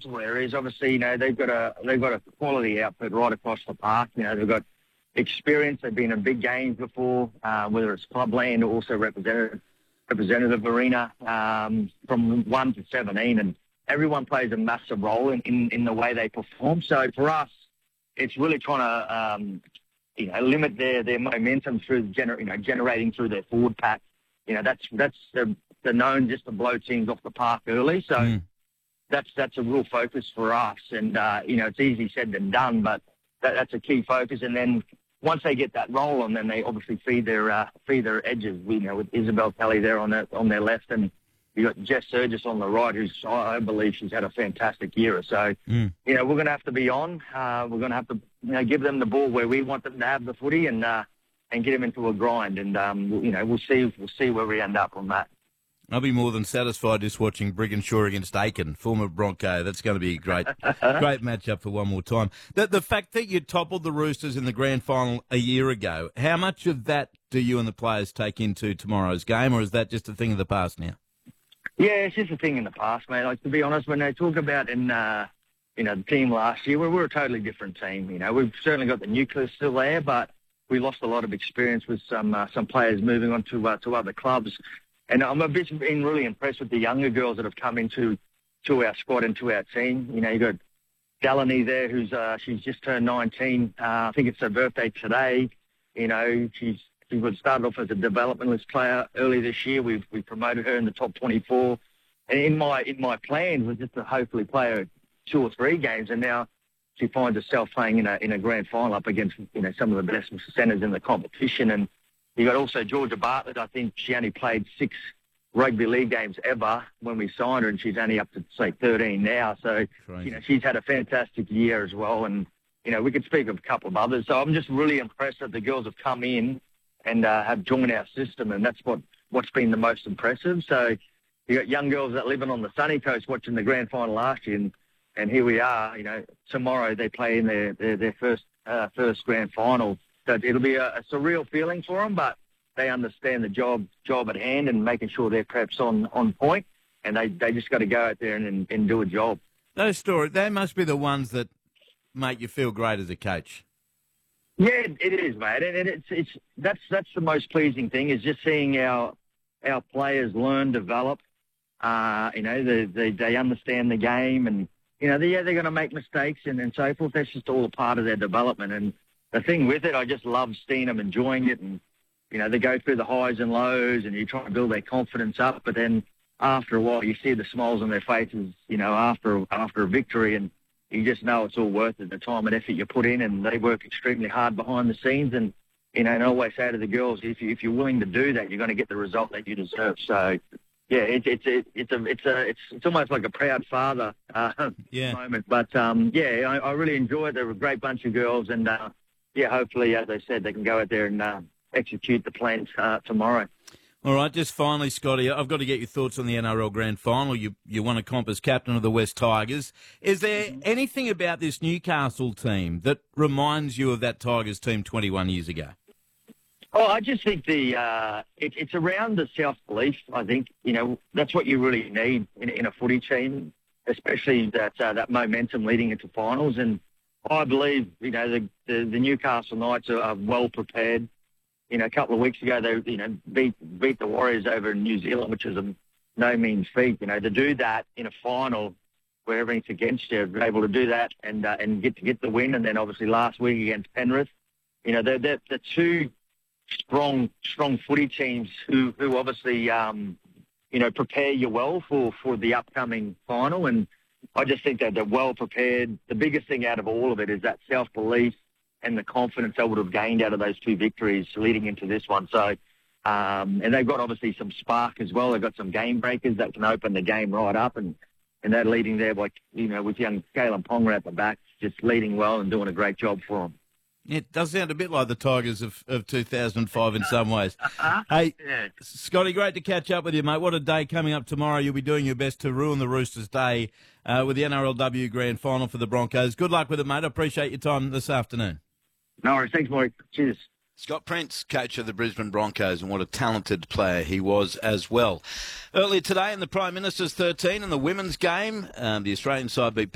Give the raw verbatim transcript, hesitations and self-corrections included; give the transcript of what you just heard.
multiple areas. Obviously, you know, they've got a they've got a quality outfit right across the park. You know, they've got experience. They've been in big games before, uh, whether it's clubland or also representative representative arena, um, from one to seventeen, and everyone plays a massive role in, in, in the way they perform. So for us, it's really trying to um, you know limit their, their momentum through gener- you know generating through their forward pack. You know, that's that's the they're known just to blow teams off the park early. So mm. that's that's a real focus for us. And, uh, you know, it's easy said than done, but that, that's a key focus. And then once they get that roll on, then they obviously feed their uh, feed their edges, you know, with Isabel Kelly there on their, on their left. And you got Jess Surgis on the right, who's, I believe she's had a fantastic year. So, mm. you know, we're going to have to be on. Uh, we're going to have to, you know, give them the ball where we want them to have the footy and uh, and get them into a grind. And, um, you know, we'll see, we'll see where we end up on that. I'll be more than satisfied just watching Brigginshaw against Aiken, former Bronco. That's going to be a great, great matchup for one more time. The, the fact that you toppled the Roosters in the grand final a year ago, how much of that do you and the players take into tomorrow's game, or is that just a thing of the past now? Yeah, it's just a thing in the past, mate. Like, to be honest, when they talk about in, uh, you know, the team last year, we were a totally different team. You know, we've certainly got the nucleus still there, but we lost a lot of experience with some uh, some players moving on to uh, to other clubs. And I'm a bit been really impressed with the younger girls that have come into to our squad and to our team. You know, you got Delaney there, who's uh, she's just turned nineteen. Uh, I think it's her birthday today. You know, she's she was started off as a developmentalist player early this year. We've we promoted her in the top twenty-four. And in my in my plans was just to hopefully play her two or three games. And now she finds herself playing in a in a grand final up against, you know, some of the best centres in the competition. And you got also Georgia Bartlett. I think she only played six rugby league games ever when we signed her, and she's only up to, say, thirteen now. So, Crazy. you know, she's had a fantastic year as well. And, you know, we could speak of a couple of others. So I'm just really impressed that the girls have come in and uh, have joined our system, and that's what, what's been the most impressive. So you got young girls that living on the sunny coast watching the grand final last year, and, and here we are. You know, tomorrow they play in their, their, their first, uh, first grand final. So it'll be a, a surreal feeling for them, but they understand the job job at hand and making sure their prep's on, on point, and they, they just got to go out there and, and do a job. Those stories, they must be the ones that make you feel great as a coach. Yeah, it is, mate, and it's it's that's that's the most pleasing thing, is just seeing our our players learn, develop. Uh, you know, they, they they understand the game, and you know, they, yeah, they're going to make mistakes and, and so forth. That's just all a part of their development. And the thing with it, I just love seeing them enjoying it. And, you know, they go through the highs and lows and you try to build their confidence up. But then after a while, you see the smiles on their faces, you know, after after a victory. And you just know it's all worth it, the time and effort you put in. And they work extremely hard behind the scenes. And, you know, and I always say to the girls, if, you, if you're willing to do that, you're going to get the result that you deserve. So, yeah, it's it's it, it's a it's a it's it's almost like a proud father uh, yeah. moment. But um, yeah, I, I really enjoy it. They're a great bunch of girls, and uh, yeah, hopefully, as I said, they can go out there and uh, execute the plans uh, tomorrow. All right, just finally, Scotty, I've got to get your thoughts on the N R L Grand Final. You you won a comp as captain of the West Tigers. Is there mm-hmm. anything about this Newcastle team that reminds you of that Tigers team twenty-one years ago? Oh, I just think the uh, it, it's around the self-belief. I think, you know, that's what you really need in, in a footy team, especially that uh, that momentum leading into finals. And I believe, you know, the the, the Newcastle Knights are, are well prepared. You know, a couple of weeks ago they, you know, beat beat the Warriors over in New Zealand, which is a no means feat. You know, to do that in a final where everything's against you, be able to do that and uh, and get to get the win, and then obviously last week against Penrith, you know, they're they're, they're two strong, strong footy teams who, who obviously, um, you know, prepare you well for, for the upcoming final. And I just think that they're well prepared. The biggest thing out of all of it is that self-belief and the confidence they would have gained out of those two victories leading into this one. So, um, and they've got obviously some spark as well. They've got some game breakers that can open the game right up. And, and they're leading there, like, you know, with young Kalen Ponga at the back, just leading well and doing a great job for them. It does sound a bit like the Tigers of, of two thousand five in some ways. Hey, yeah. Scotty, great to catch up with you, mate. What a day coming up tomorrow. You'll be doing your best to ruin the Roosters' day uh, with the N R L W Grand Final for the Broncos. Good luck with it, mate. I appreciate your time this afternoon. No worries. Thanks, Mike. Cheers. Scott Prince, coach of the Brisbane Broncos, and what a talented player he was as well. Earlier today in the Prime Minister's thirteen in the women's game, um, the Australian side beat